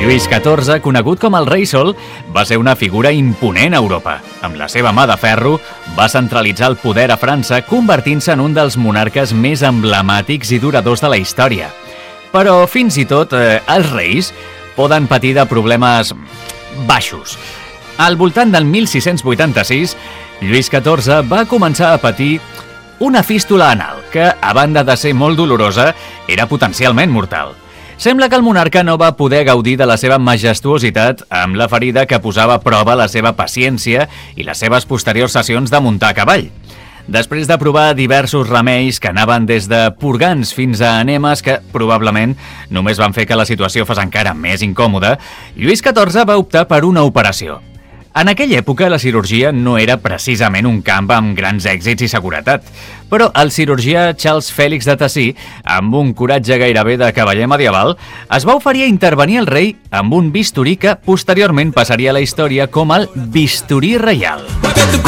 Lluís XIV, conegut com el Rei Sol, va ser una figura imponent a Europa. Amb la seva mà de ferro, va centralitzar el poder a França, convertint-se en un dels monarques més emblemàtics i duradors de la història. Però, fins i tot, els reis poden patir de problemes baixos. Al voltant del 1686, Lluís XIV va començar a patir una fístula anal, que, a banda de ser molt dolorosa, era potencialment mortal. Sembla que el monarca no va poder gaudir de la seva majestuositat amb la ferida que posava a prova la seva paciència i les seves posteriors sessions de muntar a cavall. Després de provar diversos remeis que anaven des de purgants fins a enemes que probablement només van fer que la situació fos encara més incòmoda, Lluís XIV va optar per una operació. En aquella època la cirurgia no era precisament un camp amb grans èxits i seguretat, però el cirurgià Charles Félix de Tassí, amb un coratge gairebé de cavaller medieval, es va oferir a intervenir el rei amb un bisturí que posteriorment passaria a la història com el bisturí reial.